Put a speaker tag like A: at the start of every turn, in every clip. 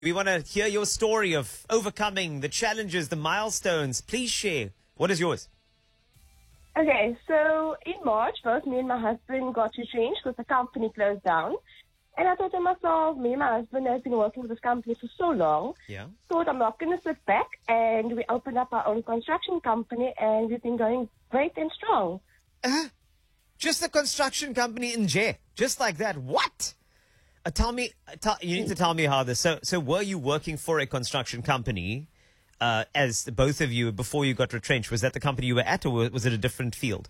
A: We want to hear your story of overcoming the challenges, the milestones. Please share. What is yours?
B: Okay, so in March, both me and my husband got retrenched because the company closed down. And I thought to myself, me and my husband have been working with this company for so long.
A: Yeah.
B: Thought I'm not going to sit back. And we opened up our own construction company and we've been going great and strong.
A: Just a construction company in J. Just like that. What? You need to tell me how this. So were you working for a construction company as both of you before you got retrenched? Was that the company you were at, or was it a different field?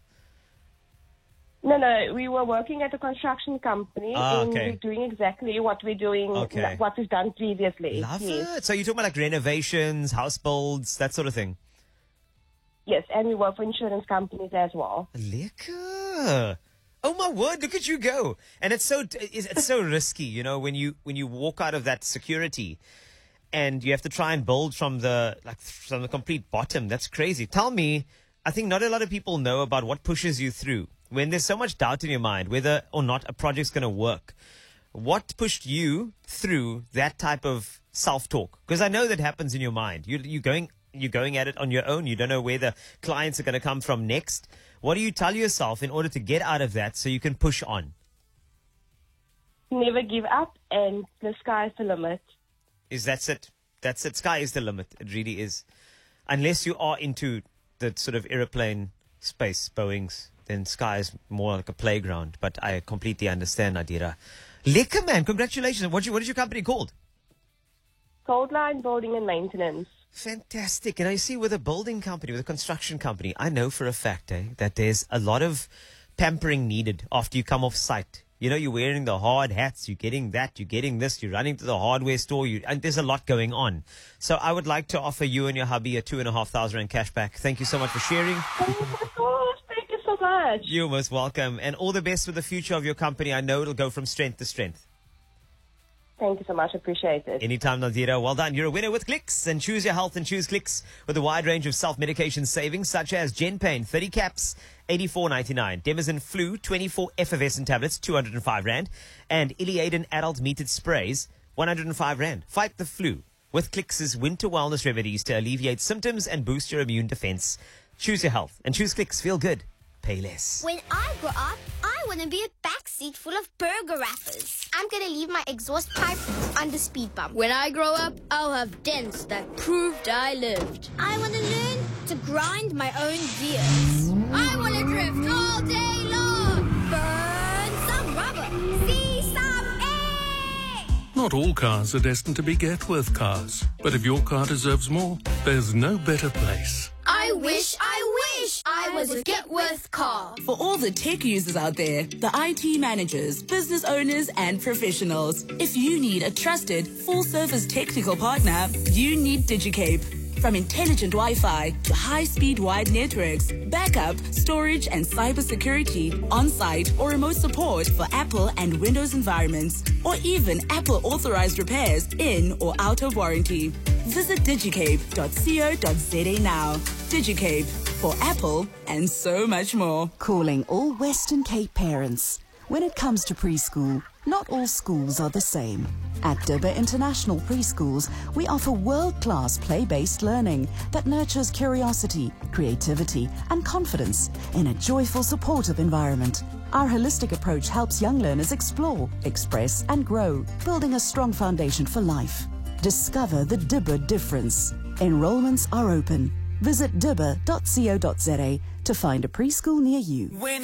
B: No, we were working at a construction company and
A: okay.
B: we're doing exactly what we're doing, what we've done previously.
A: Love
B: Yes.
A: it. So you're talking about like renovations, house builds, that sort of thing?
B: Yes, and we work for insurance companies as well.
A: Lekker. Oh my word, look at you go. And it's so risky, you know, when you walk out of that security and you have to try and build from the complete bottom. That's crazy. Tell me, I think not a lot of people know about what pushes you through when there's so much doubt in your mind whether or not a project's going to work. What pushed you through that type of self-talk? Because I know that happens in your mind. You're going at it on your own. You don't know where the clients are going to come from next. What do you tell yourself in order to get out of that so you can push on?
B: Never give up, and the sky's the limit.
A: That's it. Sky is the limit. It really is. Unless you are into the sort of aeroplane space, Boeings, then sky is more like a playground. But I completely understand, Adira. Lekker, man. Congratulations. What is your company called?
B: Coldline Building and Maintenance.
A: Fantastic. And I see with a building company, with a construction company, I know for a fact that there's a lot of pampering needed after you come off site. You know, you're wearing the hard hats, you're getting that, you're getting this, you're running to the hardware store, and there's a lot going on. So I would like to offer you and your hubby a 2,500 Rand cash back. Thank you so much for sharing.
B: Oh my gosh, thank you so much.
A: You're most welcome. And all the best for the future of your company. I know it'll go from strength to strength.
B: Thank you so much. Appreciate it.
A: Anytime, Nadira. Well done. You're a winner with Clicks. And choose your health and choose Clicks with a wide range of self-medication savings such as Genpain, 30 caps, 84.99. Demazin Flu, 24 effervescent tablets, 205 Rand. And Iliaden adult metered sprays, 105 Rand. Fight the flu with Clicks' winter wellness remedies to alleviate symptoms and boost your immune defense. Choose your health and choose Clicks. Feel good. Pay less.
C: When I grow up, I want to be a backseat full of burger wrappers. I'm going to leave my exhaust pipe on the speed bump.
D: When I grow up, I'll have dents that proved I lived.
C: I want to learn to grind my own gears.
D: I want to drift all day long.
C: Burn some rubber. See some air.
E: Not all cars are destined to be get-worth cars. But if your car deserves more, there's no better place.
D: I wish I was a Getworth car.
F: For all the tech users out there, the IT managers, business owners, and professionals, if you need a trusted, full-service technical partner, you need DigiCape. From intelligent Wi-Fi to high-speed wide networks, backup, storage, and cybersecurity, on-site or remote support for Apple and Windows environments, or even Apple-authorized repairs in or out of warranty. Visit digicape.co.za now. DigiCape, for Apple and so much more.
G: Calling all Western Cape parents. When it comes to preschool, not all schools are the same. At Dibba International Preschools, we offer world-class play-based learning that nurtures curiosity, creativity, and confidence in a joyful, supportive environment. Our holistic approach helps young learners explore, express, and grow, building a strong foundation for life. Discover the Dibba difference. Enrollments are open. Visit dibba.co.za to find a preschool near you.